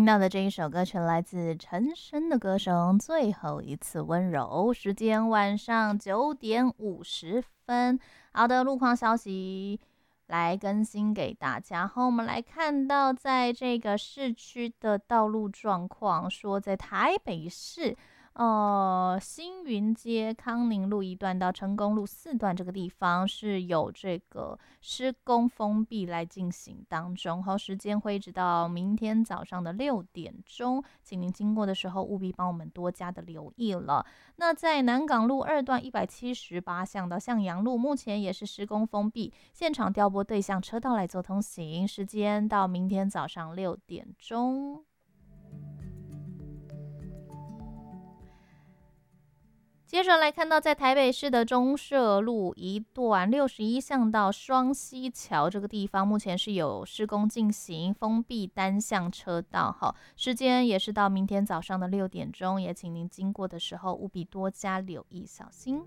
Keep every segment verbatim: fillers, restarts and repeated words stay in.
到的这一首歌曲来自陈升的歌声《最后一次温柔》，时间晚上九点五十分。好的，路况消息来更新给大家。好，我们来看到在这个市区的道路状况，说在台北市。呃，新云街康宁路一段到成功路四段这个地方是有这个施工封闭来进行当中，好，时间会一直到明天早上的六点钟，请您经过的时候务必帮我们多加的留意了。那在南港路二段一百七十八巷到向阳路，目前也是施工封闭，现场调拨对向车道来做通行，时间到明天早上六点钟。接着来看到，在台北市的中社路一段六十一巷到双溪桥这个地方，目前是有施工进行，封闭单向车道。好，时间也是到明天早上的六点钟，也请您经过的时候务必多加留意，小心。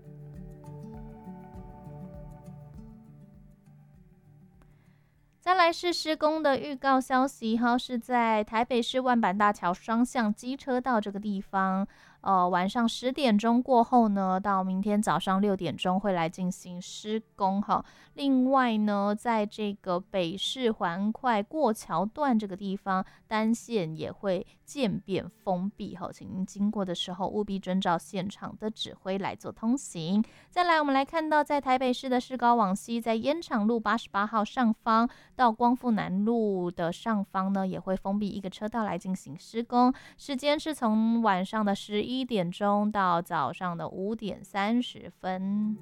再来是施工的预告消息，哈，是在台北市万板大桥双向机车道这个地方，呃，晚上十点钟过后呢，到明天早上六点钟会来进行施工，哈。另外呢，在这个北市环快过桥段这个地方，单线也会渐变封闭，哈，请您经过的时候务必遵照现场的指挥来做通行。再来，我们来看到在台北市的市高往西，在烟厂路八十八号上方到光复南路的上方呢，也会封闭一个车道来进行施工，时间是从晚上的十一点钟到早上的五点三十分。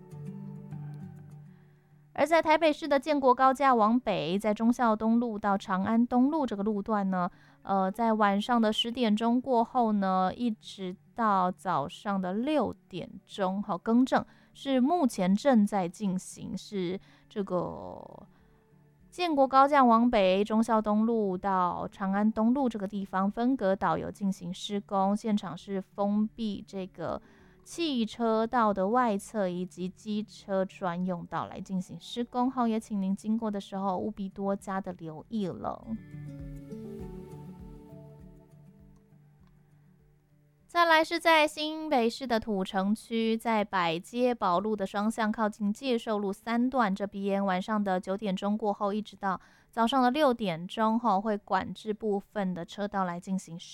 而在台北市的建国高架往北，在忠孝东路到长安东路这个路段呢，呃，在晚上的十点钟过后呢，一直到早上的六点钟，好，更正是目前正在进行，是这个建国高架往北，忠孝东路到长安东路这个地方分隔岛有进行施工，现场是封闭这个汽车道的外侧以及机车专用道来进行施工，好，也请您经过的时候务必多加的留意了。再来是在新北市的土城区，在百街宝路的双向靠近介寿路三段这边，晚上的九点钟过后，一直到早上的六点钟后，会管制部分的车道来进行